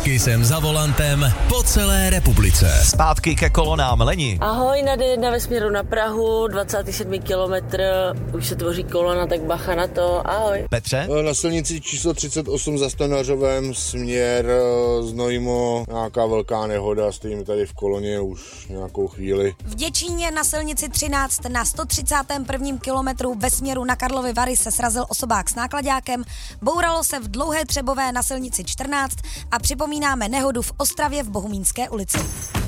Taky jsem za volantem po celé republice. Zpátky ke kolonám, Leni. Ahoj, na D1 ve směru na Prahu, 27 kilometr, už se tvoří kolona, tak bacha na to, ahoj. Petře? Na silnici číslo 38 za Stanařovem, směr Znojmo, nějaká velká nehoda, stojíme tady v koloně už nějakou chvíli. V Děčíně na silnici 13 na 131. kilometru ve směru na Karlovy Vary se srazil osobák s náklaďákem, bouralo se v Dlouhé Třebové na silnici 14 a připomínáme nehodu v Ostravě v Bohumínské ulici.